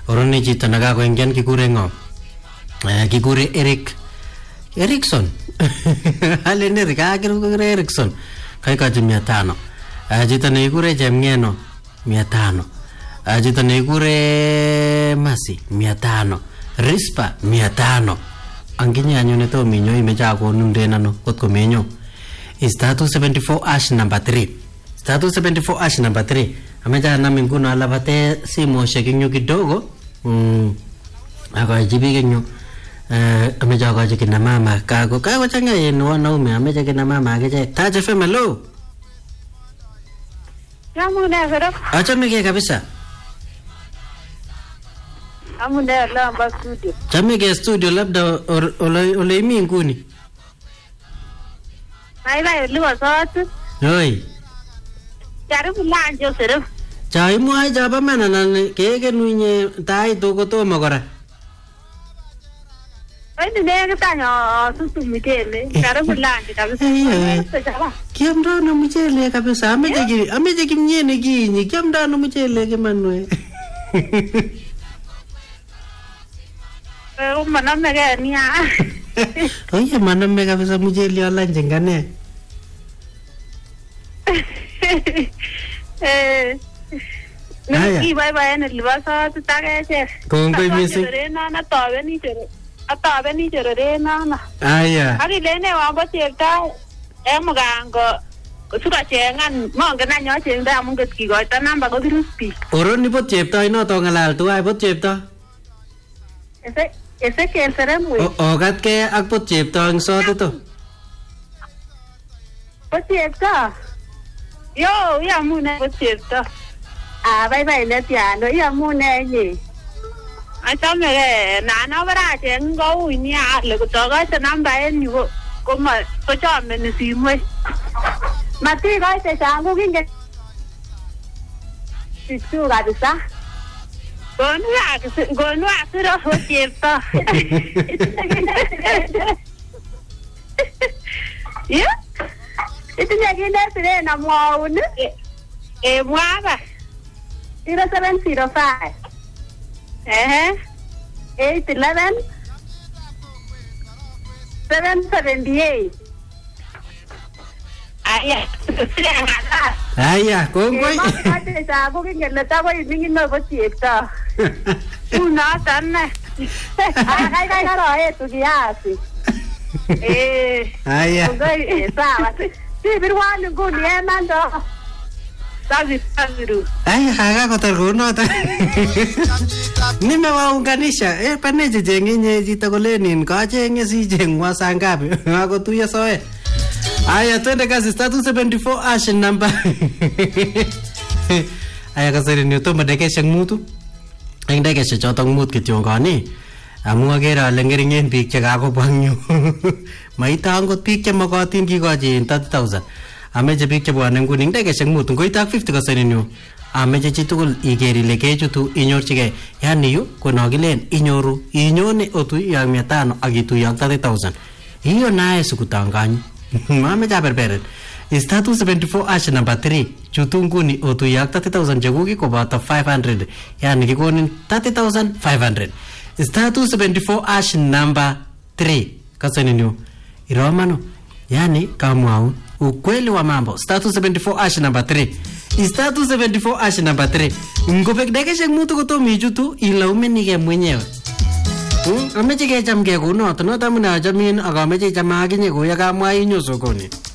Oroni chito nakakoingian kikure ng'o? Kikure Erikson. Alen Erik akikure Erikson. Kaikachi 500. Chito nekikure Chemng'eno 500. Chito nekikure Masi 500. Rispa 500. Anginye anyone to minyo imeche akonunden ano kotko menyo. Status 74 ash number 3. Status 74 ash number 3. Ameche anam nguno alapate simoshek eng yu kidogo. Akochi biik eng yu. Ameche akochi kina mama kakochang'a en wanaume ameche kina mama akichek. Touch FM, hello. Amune korok. Achamegei kabisa. Amune lamba studio. Chamegei studio labda ole imi nguni. Bye liwa sot. Oi. Karibu lanjo seref. Chai mwai chapa mana nan kekenu inye tai to kotomo kora. Ai nene tanyo susu mchele. Karibu lanjo kabisa. Kiamda na mchele kabisa. Ameje kimnyene kinyi. Kiamda na mchele kemanwe. Maname ke niya. Oye maname kabisa mchele wala njengane. Nuki bye na libasa tutake. Kongoi missing. Na atabe ni jorore na. Aya. Ari lene wambo chepta emugango suka chengan mongen anyo chengda amunget kikoito namba ko kiruspi. Oroni pot chepto inoto ngalal tuwai pot chepto. Ese kelseremwe. Okatke ak pot chepto eng sot ito. Pot chepto. Yo, yamune pot chepto. Bye letiano, yamune nye. Achame ke nana barache ngo unia le kutoka namba en yu koma kochame ni simwe. Mati koite changu kinge. Situ kabisa. Gonu asiro pot chepto. Ya? Itinye kinde sire na mwaun. Mwaba. 0705 811 778. Aya, kongoi. Ate sabu kingele tabo ingino ko chepto. Una tanne. Kai karo tu kiasi. Aya. Kongoi sawa. Sibirwani nguni emando. Sabiru. Aya, akakotar kunoto. Nimewaunganisha. Paneche chengenye chito kolenin kachenge sichengwa saa ngapi. Akotuyo soe. Aya, twende kazi. Status 74 ash number. Aya kasari ni utomba dekeshek mutu. Eng dekeshek chotong mut kityongani. Amu akere ale ngeringen biik chekakobwa eng yu. Maite angot biik chemokotin kikochi 30,000. Ameche biik chebwane nguni eng dekeshek mut ngoite ak 50 kasari yu. Ameche chitugul iker ile kechutu inyorchigei. Yani yu konokilen inyoru inyone otuiyo ak 500 ak ituiyo ak 30,000. Hiyo naye sikutanganyi. Mameche aberberet. Status 74 ash number 3. Chutu nguni otuiyo ak 30,000 chekuki koboto 500. Yani kikonin 30,500. Status 74 ash number 3. Kasani yu. Iromano. Yani kamwaun. Ukweli wa mambo. Status 74 ash number 3. Status 74 ash number 3. Ngopek dekeshek mutu kotomo ichutu ilaumenike mwenyewe. Ameche kechamke kunoto. Noto amune achamin ak ameche icham akinye kuya kamwa inyo sokoni.